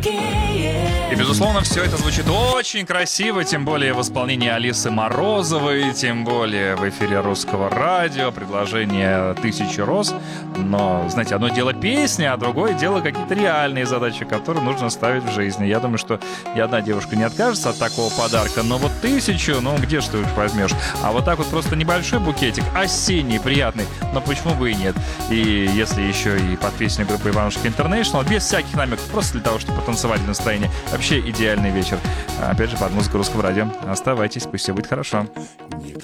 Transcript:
И, безусловно, все это звучит очень красиво, тем более в исполнении Алисы Морозовой, тем более в эфире Русского радио, предложение «Тысячи роз». Но, знаете, одно дело песни, а другое дело какие-то реальные задачи, которые нужно ставить в жизни. Я думаю, что ни одна девушка не откажется от такого подарка, но вот 1000, ну где ж ты их возьмешь? А вот так вот просто небольшой букетик, осенний, приятный, но почему бы и нет? И если еще и под песню группы Иванушки Интернешнл, без всяких намеков, просто для того, чтобы потанцевать в настроении. Вообще идеальный вечер. Опять же, под музыку Русского радио. Оставайтесь, пусть все будет хорошо.